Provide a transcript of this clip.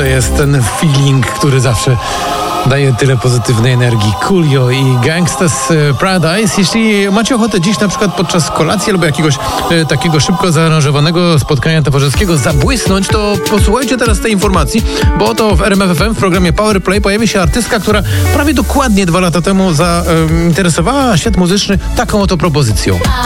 To jest ten feeling, który zawsze daje tyle pozytywnej energii. Coolio i Gangsta's Paradise. Jeśli macie ochotę dziś na przykład podczas kolacji albo jakiegoś takiego szybko zaaranżowanego spotkania towarzyskiego zabłysnąć, to posłuchajcie teraz tej informacji, bo oto w RMF FM w programie Power Play pojawi się artystka, która prawie dokładnie 2 lata temu zainteresowała świat muzyczny taką oto propozycją.